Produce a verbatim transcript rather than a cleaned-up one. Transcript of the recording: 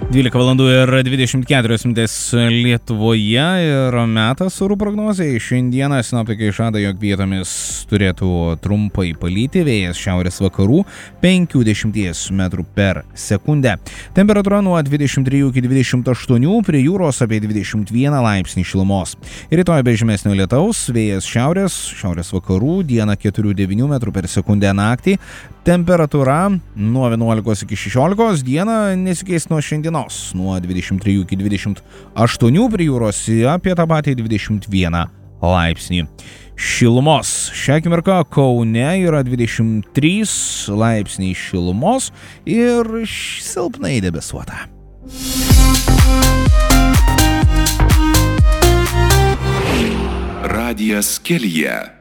dvylika valandų ir dvidešimt keturios minutės Lietuvoje ir metas orų prognozei. Šiandieną sinoptikai žada, jog vietomis turėtų trumpai palyti, vėjas šiaurės vakarų penkių iki dešimties metrų per sekundę. Temperatūra nuo dvidešimt trijų iki dvidešimt aštuonių, prie jūros apie dvidešimt vieną laipsnį šilumos. Rytoj be žymesnio lietaus, vėjas šiaurės, šiaurės vakarų, dieną keturių iki devynių metrų per sekundę naktį. Temperatūra nuo vienuolikos iki šešiolikos, dieną nesikeis nuo šiandienos, nuo dvidešimt trijų iki dvidešimt aštuonių, prie jūros apie tą patį dvidešimt vieną laipsnį šilumos. Šią akimirką Kaune yra dvidešimt trys laipsniai šilumos ir silpnai debesuota. Radijas kelyje.